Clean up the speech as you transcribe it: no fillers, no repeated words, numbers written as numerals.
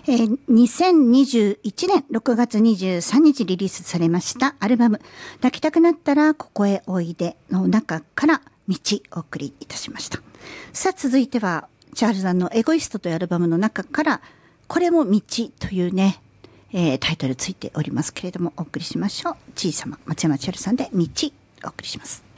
2021年6月23日リリースされましたアルバム泣きたくなったらここへおいでの中から道お送りいたしました。さあ続いてはチャールズさんのエゴイストというアルバムの中からこれも道というね、タイトルついておりますけれどもお送りしましょう。小さま松山千春さんで道お送りします。